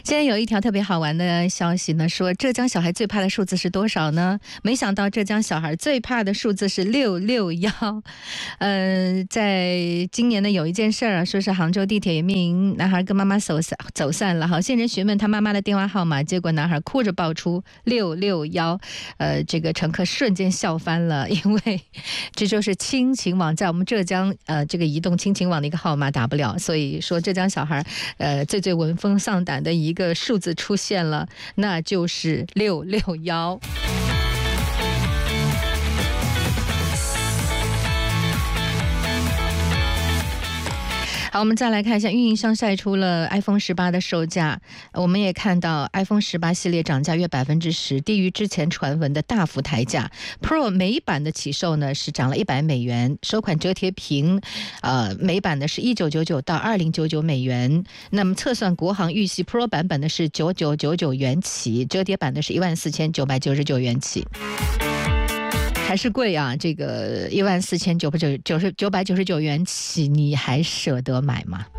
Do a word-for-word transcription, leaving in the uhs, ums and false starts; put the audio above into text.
今天有一条特别好玩的消息呢，说浙江小孩最怕的数字是多少呢？没想到浙江小孩最怕的数字是六六一。呃，在今年呢有一件事儿啊，说是杭州地铁一名男孩跟妈妈走散走散了，好，线人询问他妈妈的电话号码，结果男孩哭着报出六六一，呃，这个乘客瞬间笑翻了，因为这就是亲情网在我们浙江呃这个移动亲情网的一个号码打不了，所以说浙江小孩呃最最闻风丧胆的一个数字出现了，那就是六六一。好，我们再来看一下，运营商晒出了 iPhone 十八的售价。我们也看到 iPhone 十八系列涨价约百分之十，低于之前传闻的大幅抬价。Pro 美版的起售呢是涨了一百美元，首款折叠屏，呃，美版的是一九九九到二零九九美元。那么测算国行预系 Pro 版本的是九九九九元起，折叠版的是一万四千九百九十九元起。还是贵啊，这个一万四千九百九十九元起，你还舍得买吗？